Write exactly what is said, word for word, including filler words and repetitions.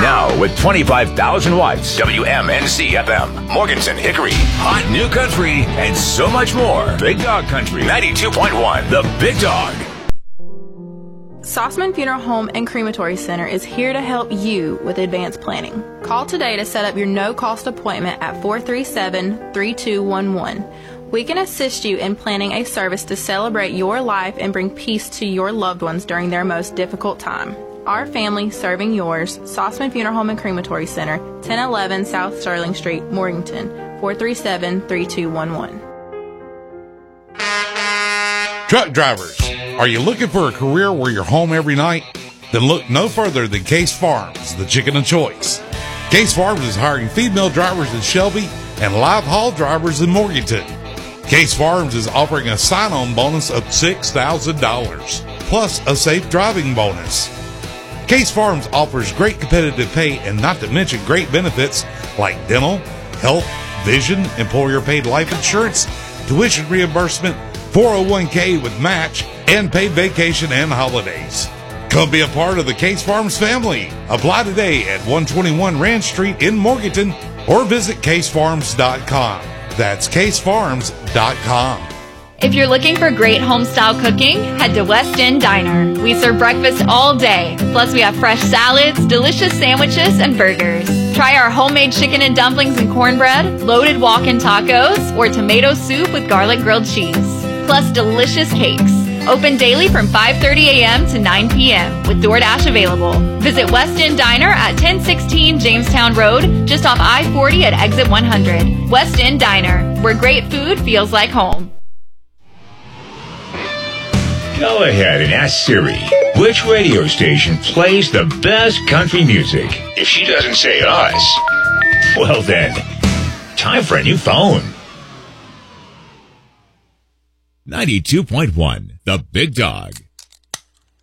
now with twenty-five thousand watts. W M N C F M, Morganton, Hickory, hot new country, and so much more. Big Dog Country, ninety-two point one, The Big Dog. Sossman Funeral Home and Crematory Center is here to help you with advanced planning. Call today to set up your no-cost appointment at four three seven, three two one one. We can assist you in planning a service to celebrate your life and bring peace to your loved ones during their most difficult time. Our family serving yours, Sossman Funeral Home and Crematory Center, ten eleven South Sterling Street, Morganton, four three seven, three two one one. Truck drivers, are you looking for a career where you're home every night? Then look no further than Case Farms, the chicken of choice. Case Farms is hiring female drivers in Shelby and live haul drivers in Morganton. Case Farms is offering a sign-on bonus of six thousand dollars, plus a safe driving bonus. Case Farms offers great competitive pay and not to mention great benefits like dental, health, vision, employer-paid life insurance, tuition reimbursement, four oh one k with match, and paid vacation and holidays. Come be a part of the Case Farms family. Apply today at one twenty-one Ranch Street in Morganton or visit case farms dot com. That's case farms dot com. If you're looking for great home-style cooking, head to West End Diner. We serve breakfast all day. Plus, we have fresh salads, delicious sandwiches, and burgers. Try our homemade chicken and dumplings and cornbread, loaded walk-in tacos, or tomato soup with garlic grilled cheese. Plus, delicious cakes. Open daily from five thirty a.m. to nine p.m. with DoorDash available. Visit West End Diner at ten sixteen Jamestown Road, just off I forty at exit one hundred. West End Diner, where great food feels like home. Go ahead and ask Siri, which radio station plays the best country music? If she doesn't say us, well then, time for a new phone. ninety-two point one, The Big Dog.